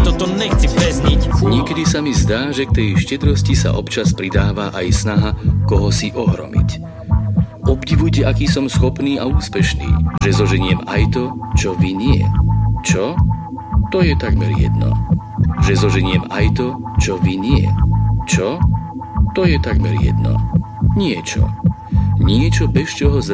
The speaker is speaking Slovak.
toto nechci prezniť. Niekedy sa mi zdá, že k tej štedrosti sa občas pridáva aj snaha koho si ohromiť. Obdivujte, aký som schopný a úspešný, že zoženiem aj to, čo vy nie. Čo? To je takmer jedno. Že zoženiem aj to, čo vy nie. Čo? To je takmer jedno. Niečo. Niečo, bez čoho